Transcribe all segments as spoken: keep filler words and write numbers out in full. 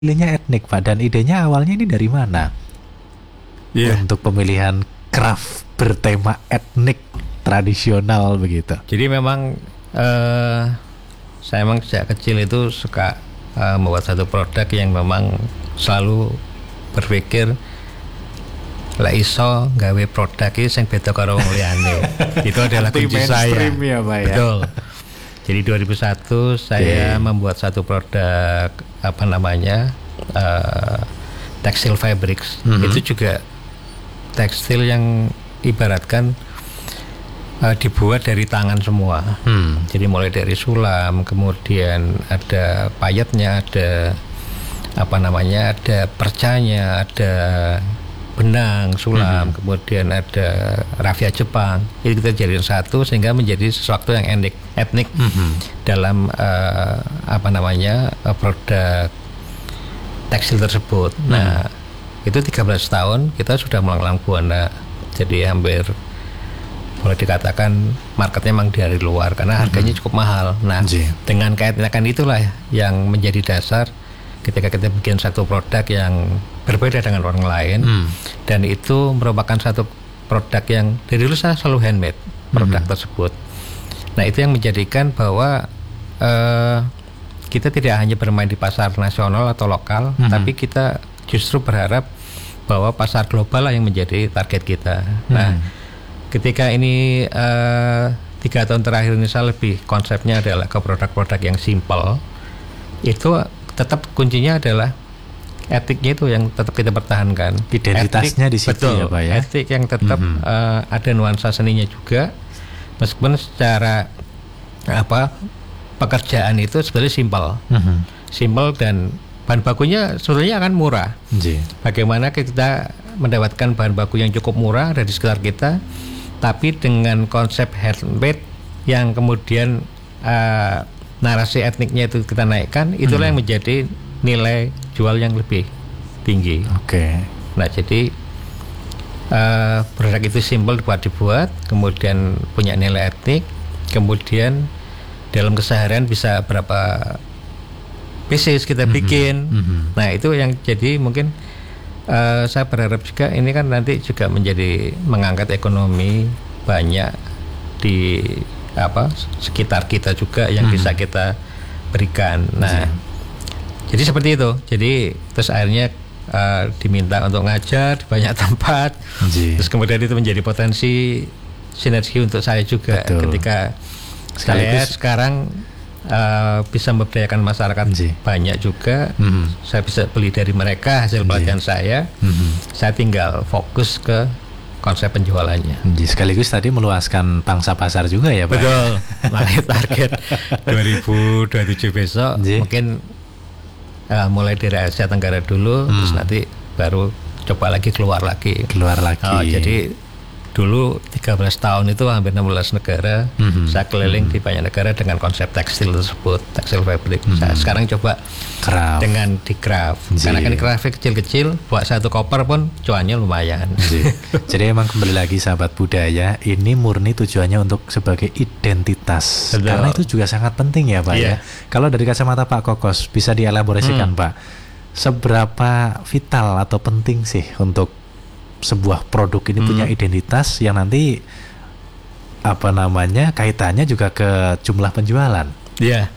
pilihnya etnik Pak, dan idenya awalnya ini dari mana? Yeah. Untuk pemilihan craft bertema etnik tradisional begitu. Jadi memang uh, saya memang sejak kecil itu suka uh, membuat satu produk yang memang selalu berpikir lah iso gawe produk iki sing beda karo wong liyane. Itu adalah kunci saya. Ya, Pak, ya? Betul. Jadi dua ribu satu saya okay. membuat satu produk apa namanya uh, tekstil fabrics. Mm-hmm. Itu juga tekstil yang ibaratkan uh, dibuat dari tangan semua. Hmm. Jadi mulai dari sulam, kemudian ada payetnya, ada apa namanya, ada percanya, ada benang, sulam, mm-hmm. kemudian ada rafia Jepang. Itu kita jadikan satu sehingga menjadi sesuatu yang etnik, etnik mm-hmm. dalam uh, apa namanya uh, produk tekstil tersebut. Mm-hmm. Nah, itu tiga belas tahun kita sudah melanglang buana. Jadi hampir boleh dikatakan marketnya memang dari luar karena harganya mm-hmm. cukup mahal. Nah, J. dengan keetnikan itulah yang menjadi dasar ketika kita bikin satu produk yang berbeda dengan orang lain, hmm. dan itu merupakan satu produk yang dari dulu saya selalu handmade produk hmm. tersebut. Nah, itu yang menjadikan bahwa uh, kita tidak hanya bermain di pasar nasional atau lokal, hmm. tapi kita justru berharap bahwa pasar global lah yang menjadi target kita. Hmm. Nah, ketika ini uh, tiga tahun terakhir ini saya lebih konsepnya adalah ke produk-produk yang simple, itu tetap kuncinya adalah etiknya itu yang tetap kita pertahankan. Identitasnya etik, di situ betul, ya Pak ya. Etik yang tetap mm-hmm. uh, ada nuansa seninya juga, meskipun secara apa pekerjaan itu sebenarnya simpel, mm-hmm. simpel dan bahan bakunya sebetulnya akan murah. J. Bagaimana kita mendapatkan bahan baku yang cukup murah dari sekitar kita, tapi dengan konsep handmade yang kemudian uh, narasi etniknya itu kita naikkan, itulah hmm. yang menjadi nilai jual yang lebih tinggi. Oke. Okay. Nah, jadi uh, produk itu simpel dibuat dibuat, kemudian punya nilai etnik, kemudian dalam keseharian bisa berapa pieces kita hmm. bikin. Hmm. Nah, itu yang jadi mungkin uh, saya berharap juga ini kan nanti juga menjadi mengangkat ekonomi banyak di apa sekitar kita juga yang hmm. bisa kita berikan. Nah, hmm. jadi seperti itu. Jadi terus akhirnya uh, diminta untuk ngajar di banyak tempat. Hmm. Terus kemudian itu menjadi potensi sinergi untuk saya juga. Betul. Ketika saya sekarang uh, bisa memberdayakan masyarakat hmm. banyak juga. Hmm. Saya bisa beli dari mereka hasil pelatihan hmm. saya. Hmm. Saya tinggal fokus ke konsep penjualannya. Sekaligus tadi meluaskan pangsa pasar juga ya Pak. Betul. Makanya target dua ribu dua puluh tujuh besok J. mungkin uh, mulai dari Asia Tenggara dulu, hmm. terus nanti baru coba lagi keluar lagi. Keluar lagi. Oh, jadi dulu tiga belas tahun itu hampir enam belas negara, mm-hmm. saya keliling mm-hmm. di banyak negara dengan konsep tekstil tersebut, tekstil fabric. Mm-hmm. Saya sekarang coba craft. Dengan di craft, J. karena kan craft kecil-kecil, buat satu koper pun cuannya lumayan. Jadi emang kembali lagi sahabat budaya, ini murni tujuannya untuk sebagai identitas. Betul. Karena itu juga sangat penting ya Pak yeah. ya. Kalau dari kacamata Pak Kokos bisa dielaborasikan hmm. Pak, seberapa vital atau penting sih untuk sebuah produk ini hmm. punya identitas yang nanti apa namanya kaitannya juga ke jumlah penjualan. Iya.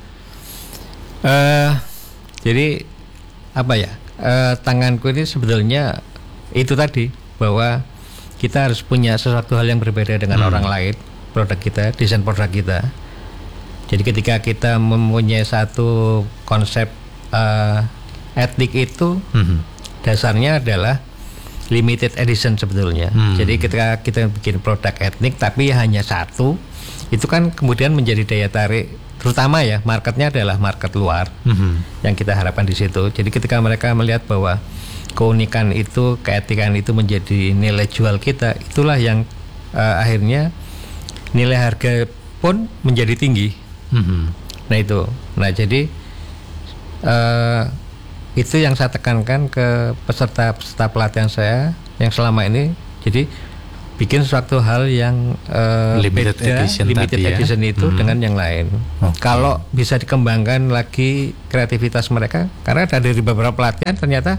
Uh, jadi apa ya? Uh, tanganku ini sebetulnya itu tadi bahwa kita harus punya sesuatu hal yang berbeda dengan hmm. orang lain. Produk kita, desain produk kita. Jadi ketika kita mempunyai satu konsep uh, etnik itu hmm. dasarnya adalah limited edition sebetulnya. Hmm. Jadi ketika kita bikin produk etnik tapi hanya satu, itu kan kemudian menjadi daya tarik, terutama ya marketnya adalah market luar hmm. yang kita harapkan di situ. Jadi ketika mereka melihat bahwa keunikan itu, keetikan itu menjadi nilai jual kita, itulah yang uh, akhirnya nilai harga pun menjadi tinggi. Hmm. Nah itu, nah jadi uh, itu yang saya tekankan ke peserta-peserta pelatihan saya yang selama ini. Jadi bikin suatu hal yang uh, limited beda, edition, limited tadi edition ya? itu hmm. dengan yang lain. Okay. Kalau bisa dikembangkan lagi kreativitas mereka, karena dari beberapa pelatihan ternyata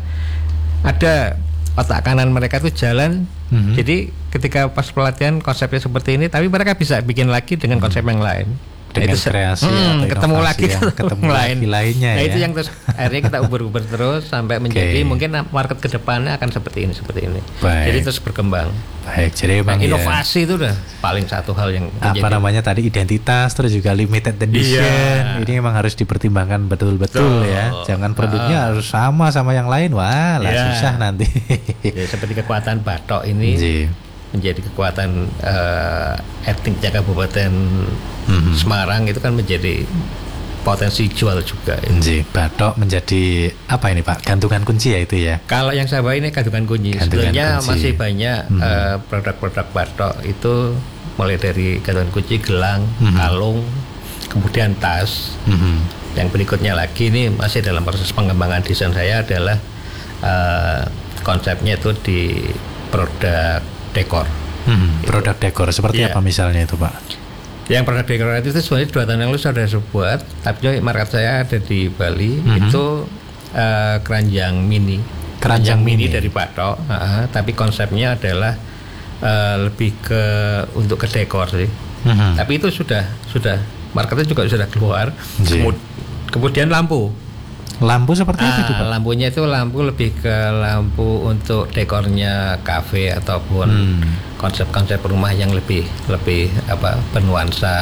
ada otak kanan mereka tuh jalan. Hmm. Jadi ketika pas pelatihan konsepnya seperti ini, tapi mereka bisa bikin lagi dengan konsep hmm. yang lain. Dengan itu kreasi hmm, atau ketemu lagi yang ketemu lain lagi lainnya nah ya. Itu yang terus akhirnya kita ubur-ubur terus sampai menjadi okay. mungkin market kedepannya akan seperti ini seperti ini. Baik. Jadi terus berkembang. Baik, jadi nah, inovasi ya, itu udah paling satu hal yang apa menjadi, namanya tadi identitas terus juga limited edition. Iya. Ini memang harus dipertimbangkan betul-betul Tuh. ya. Jangan produknya uh. harus sama sama yang lain. Wah, lah yeah. susah nanti. Ya, seperti kekuatan batok ini. Ji. Menjadi kekuatan uh, etniknya Kabupaten mm-hmm. Semarang itu kan menjadi potensi jual juga. Ya. Batok menjadi apa ini Pak? Gantungan kunci ya itu ya? Kalau yang saya bawa ini gantungan kunci. Sebenarnya masih banyak mm-hmm. uh, produk-produk batok itu mulai dari gantungan kunci, gelang, mm-hmm. kalung, kemudian tas. Mm-hmm. Yang berikutnya lagi ini masih dalam proses pengembangan desain saya adalah uh, konsepnya itu di produk dekor. Hmm, gitu. Produk dekor seperti yeah. apa misalnya itu Pak? Yang produk dekor itu sebenarnya dua tahun yang lalu sudah dibuat, tapi market saya ada di Bali. Mm-hmm. Itu uh, keranjang mini, keranjang, keranjang mini, mini dari batok, uh, tapi konsepnya adalah uh, lebih ke untuk ke dekor sih. Mm-hmm. Tapi itu sudah sudah marketnya juga sudah keluar. Kemud- kemudian lampu. Lampu seperti ah, apa itu Pak? Lampunya itu lampu lebih ke lampu untuk dekornya kafe ataupun hmm. konsep-konsep rumah yang lebih lebih apa bernuansa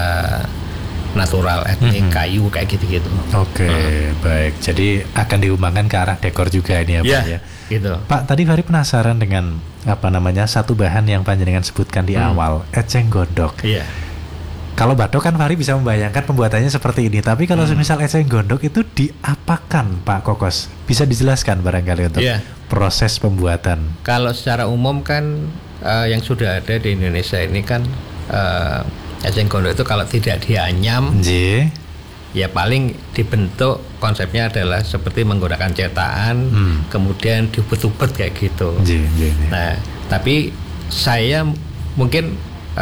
natural, etnik, hmm. kayu kayak gitu-gitu. Oke, okay, hmm. baik. Jadi akan diumbangkan ke arah dekor juga ini ya Pak yeah, ya. Gitu. Pak, tadi Fahri penasaran dengan apa namanya satu bahan yang panjenengan sebutkan di hmm. awal, eceng gondok. Iya. Yeah. Kalau batok kan Fahri bisa membayangkan pembuatannya seperti ini. Tapi kalau hmm. semisal eceng gondok itu diapakan Pak Kokos? Bisa dijelaskan barangkali untuk yeah. proses pembuatan? Kalau secara umum kan uh, yang sudah ada di Indonesia ini kan uh, eceng gondok itu kalau tidak dianyam, J. ya paling dibentuk konsepnya adalah seperti menggunakan cetakan, hmm. kemudian diubet-ubet kayak gitu. J, J, J. Nah, tapi saya mungkin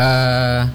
uh,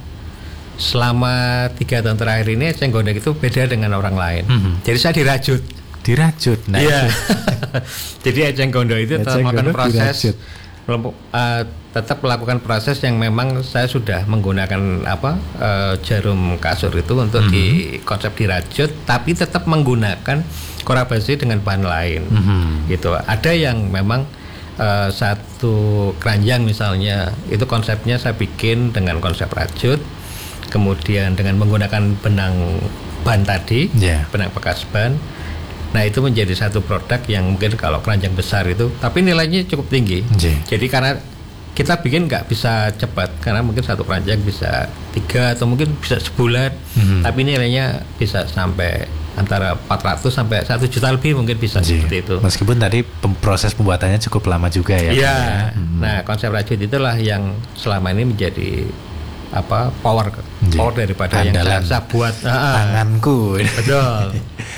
selama tiga tahun terakhir ini eceng gondok itu beda dengan orang lain. Mm-hmm. Jadi saya dirajut. Dirajut. Nah. Iya. Jadi eceng gondok itu tetap melakukan proses, uh, tetap melakukan proses yang memang saya sudah menggunakan apa uh, jarum kasur itu untuk mm-hmm. di konsep dirajut, tapi tetap menggunakan kolaborasi dengan bahan lain. Mm-hmm. Gitu. Ada yang memang uh, satu keranjang misalnya itu konsepnya saya bikin dengan konsep rajut. Kemudian dengan menggunakan benang ban tadi, yeah. benang bekas ban. Nah itu menjadi satu produk yang mungkin kalau keranjang besar itu, tapi nilainya cukup tinggi. Yeah. Jadi karena kita bikin nggak bisa cepat, karena mungkin satu keranjang bisa tiga atau mungkin bisa sebulan, mm-hmm. tapi nilainya bisa sampai antara empat ratus sampai satu juta lebih mungkin bisa yeah. seperti itu. Meskipun tadi proses pembuatannya cukup lama juga ya. Iya. Yeah. Ya? Mm-hmm. Nah konsep rajut itulah yang selama ini menjadi apa power power daripada andalan yang saya, saya buat tanganku. Betul.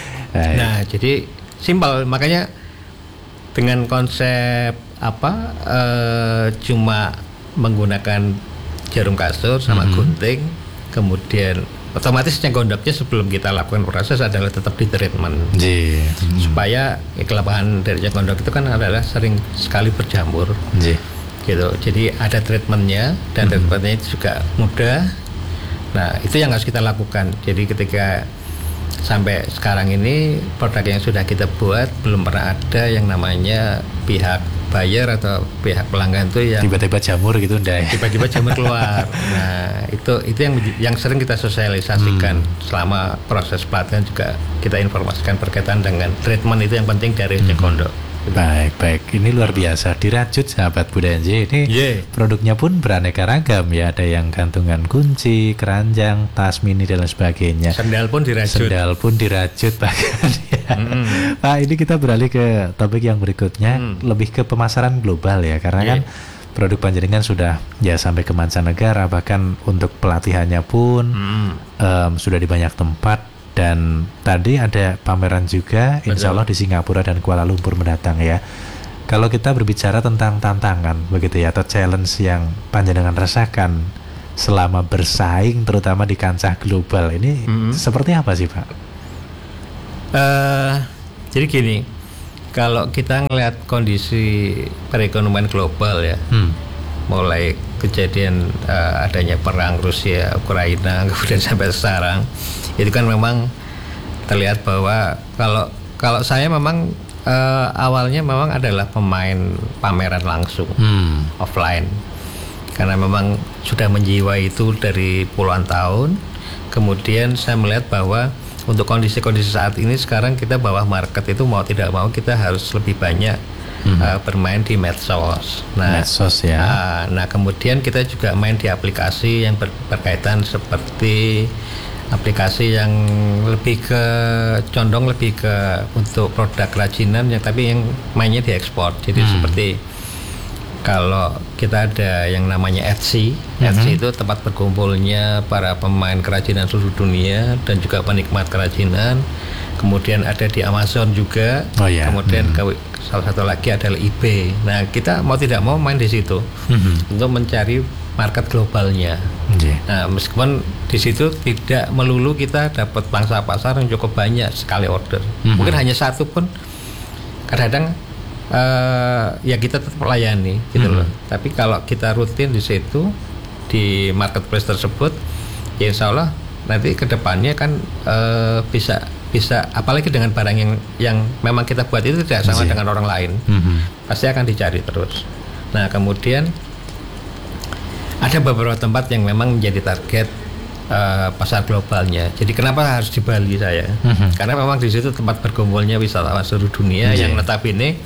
Nah jadi simpel, makanya dengan konsep apa uh, cuma menggunakan jarum kasur sama mm-hmm. gunting, kemudian otomatis eceng gondoknya sebelum kita lakukan proses adalah tetap di treatment mm-hmm. supaya kelemahan dari eceng gondok itu kan adalah sering sekali berjamur. Mm-hmm. Gitu. Jadi ada treatmentnya dan mm-hmm. treatmentnya itu juga mudah. Nah itu yang harus kita lakukan. Jadi ketika sampai sekarang ini produk yang sudah kita buat belum pernah ada yang namanya pihak buyer atau pihak pelanggan tuh yang tiba-tiba jamur gitu ndak ya? Tiba-tiba jamur keluar. Nah itu itu yang yang sering kita sosialisasikan hmm. selama proses pelatihan, juga kita informasikan berkaitan dengan treatment itu yang penting dari eceng gondok. Baik, baik. Ini luar biasa. Dirajut sahabat Budaya J. Ini yeah. produknya pun beraneka ragam ya. Ada yang gantungan kunci, keranjang, tas mini dan lain sebagainya. Sendal pun dirajut. Sendal pun dirajut bahkan ya. Mm-hmm. Nah, ini kita beralih ke topik yang berikutnya, mm. lebih ke pemasaran global ya. Karena yeah. kan produk panjenengan sudah ya sampai ke mancanegara, bahkan untuk pelatihannya pun mm. um, sudah di banyak tempat. Dan tadi ada pameran juga, insya Allah di Singapura dan Kuala Lumpur mendatang ya. Kalau kita berbicara tentang tantangan begitu ya, atau challenge yang panjenengan rasakan selama bersaing terutama di kancah global ini, mm-hmm. seperti apa sih Pak? Uh, jadi gini, kalau kita ngelihat kondisi perekonomian global ya, hmm. mulai kejadian uh, adanya perang Rusia Ukraina kemudian sampai sekarang, itu kan memang terlihat bahwa kalau kalau saya memang uh, awalnya memang adalah pemain pameran langsung hmm. offline, karena memang sudah menjiwai itu dari puluhan tahun. Kemudian saya melihat bahwa untuk kondisi-kondisi saat ini sekarang kita bawah market itu mau tidak mau kita harus lebih banyak hmm. uh, bermain di medsos. Nah, medsos ya. Uh, nah kemudian kita juga main di aplikasi yang ber- berkaitan seperti aplikasi yang lebih ke condong lebih ke untuk produk kerajinan yang tapi yang mainnya diekspor. Jadi hmm. seperti kalau kita ada yang namanya Etsy, mm-hmm. Etsy itu tempat berkumpulnya para pemain kerajinan seluruh dunia dan juga penikmat kerajinan. Kemudian ada di Amazon juga. Oh, yeah. Kemudian mm-hmm. ke, salah satu lagi adalah eBay. Nah kita mau tidak mau main di situ mm-hmm. untuk mencari market globalnya. Yeah. Nah meskipun di situ tidak melulu kita dapat pangsa pasar yang cukup banyak sekali order. Mm-hmm. Mungkin hanya satu pun kadang-kadang Uh, ya kita tetap melayani gitu hmm. loh. Tapi kalau kita rutin di situ di marketplace tersebut, ya insya Allah nanti kedepannya kan uh, bisa bisa apalagi dengan barang yang yang memang kita buat itu tidak sama yeah. dengan orang lain, hmm. pasti akan dicari terus. Nah kemudian ada beberapa tempat yang memang menjadi target uh, pasar globalnya. Jadi kenapa harus di Bali saya? Hmm. Karena memang di situ tempat berkumpulnya wisatawan seluruh dunia yeah. yang notabene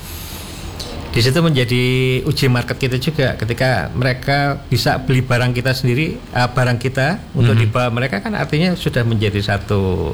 di situ menjadi uji market kita juga ketika mereka bisa beli barang kita sendiri, uh, barang kita untuk mm-hmm. dibawa mereka kan artinya sudah menjadi satu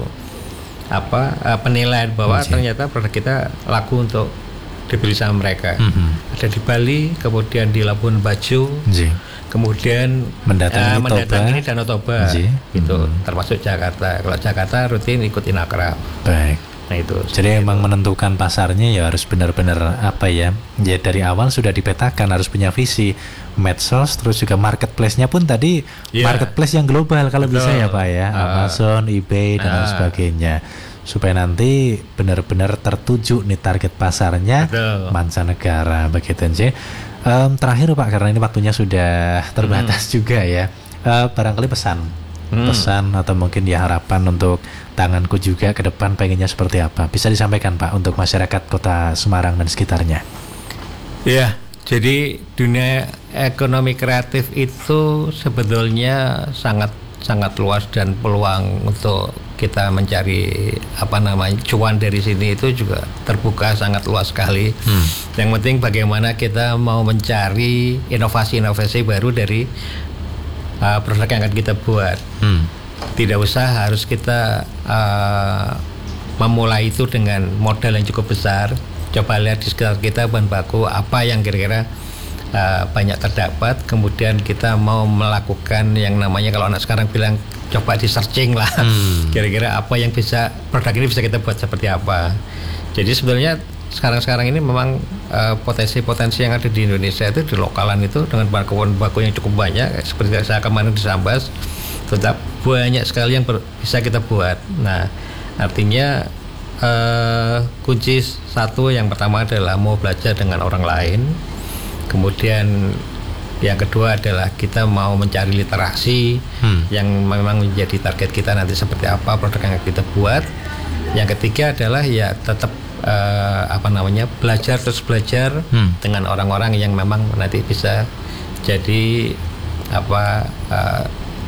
apa uh, penilaian bahwa mm-hmm. ternyata produk kita laku untuk dibeli sama mereka. Mm-hmm. Ada di Bali, kemudian di Labuan Bajo, mm-hmm. kemudian mendatangi, uh, mendatangi Danau Toba, mm-hmm. itu mm-hmm. termasuk Jakarta. Kalau Jakarta rutin ikut Inakraf. Baik. Nah itu. Jadi emang menentukan pasarnya ya harus benar-benar apa ya? Ya dari awal sudah dipetakan, harus punya visi medsos, terus juga marketplace-nya pun tadi yeah. marketplace yang global kalau Betul. bisa ya Pak ya, uh, Amazon, eBay dan uh. lain sebagainya. Supaya nanti benar-benar tertuju nih target pasarnya Betul. mancanegara begitu sih. Um, terakhir Pak, karena ini waktunya sudah terbatas hmm. juga ya. Uh, barangkali pesan Hmm. pesan atau mungkin ya harapan untuk tanganku juga ke depan pengennya seperti apa, bisa disampaikan Pak untuk masyarakat Kota Semarang dan sekitarnya. Ya, jadi dunia ekonomi kreatif itu sebetulnya sangat sangat luas dan peluang untuk kita mencari apa namanya cuan dari sini itu juga terbuka sangat luas sekali. Hmm. Yang penting bagaimana kita mau mencari inovasi-inovasi baru dari Uh, produk yang akan kita buat. hmm. Tidak usah harus kita uh, memulai itu dengan modal yang cukup besar. Coba lihat di sekitar kita bahan baku apa yang kira-kira uh, banyak terdapat, kemudian kita mau melakukan yang namanya kalau anak sekarang bilang coba di searching lah. hmm. Kira-kira apa yang bisa produk ini bisa kita buat seperti apa. Jadi sebenarnya sekarang-sekarang ini memang uh, potensi-potensi yang ada di Indonesia itu di lokalan itu dengan bahan baku yang cukup banyak, seperti saya kemarin di Sambas, tetap banyak sekali yang ber, bisa kita buat. Nah, artinya uh, kunci satu yang pertama adalah mau belajar dengan orang lain, kemudian yang kedua adalah kita mau mencari literasi hmm. yang memang menjadi target kita nanti seperti apa produk yang kita buat. Yang ketiga adalah ya tetap Uh, apa namanya belajar terus belajar hmm. dengan orang-orang yang memang nanti bisa jadi apa uh,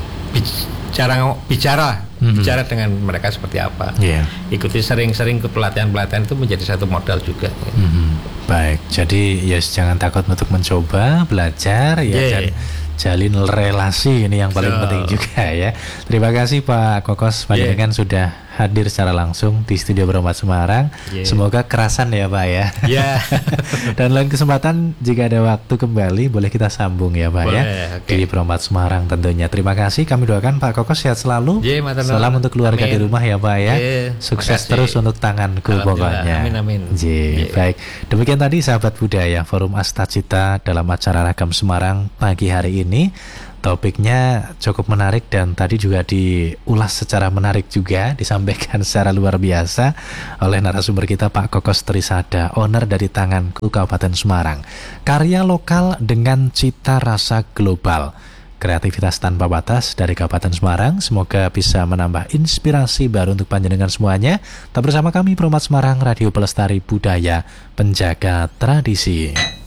bicara bicara hmm. bicara dengan mereka seperti apa. Yeah. Ikuti sering-sering ke pelatihan-pelatihan itu menjadi satu modal juga. Hmm. Baik, jadi ya yes, jangan takut untuk mencoba belajar ya yeah. dan jalin relasi, ini yang paling so. penting juga ya. Terima kasih Pak Kokos panjenengan yeah. sudah hadir secara langsung di studio Peromat Semarang. Yeah. Semoga kerasan ya Pak ya. Yeah. Dan lain kesempatan jika ada waktu kembali boleh kita sambung ya Pak. Boleh, ya okay. Di Peromat Semarang tentunya. Terima kasih, kami doakan Pak Kokos sehat selalu. Yeah, salam untuk keluarga amin. Di rumah ya Pak ya. Yeah, sukses terus untuk tanganku pokoknya. Amin amin. Yeah. Yeah. Baik, demikian tadi sahabat budaya Forum Astacita dalam acara Ragam Semarang pagi hari ini. Topiknya cukup menarik dan tadi juga diulas secara menarik juga, disampaikan secara luar biasa oleh narasumber kita Pak Kokos Trisada, owner dari Tanganku Kabupaten Semarang. Karya lokal dengan cita rasa global, kreativitas tanpa batas dari Kabupaten Semarang. Semoga bisa menambah inspirasi baru untuk panjenengan semuanya. Tetap bersama kami Peromat Semarang, Radio Pelestari Budaya, Penjaga Tradisi.